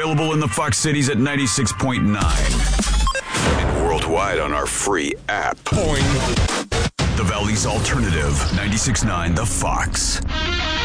Available in the Fox cities at 96.9. And worldwide on our free app. Boing. The Valley's Alternative, 96.9 The Fox.